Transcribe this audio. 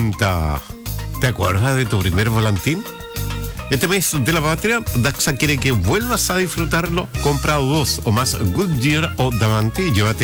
pregunta: ¿te acuerdas de tu primer volantín? Este mes de la patria, Daxa quiere que vuelvas a disfrutarlo. Compra 2 o más Goodyear o Davanti y llévate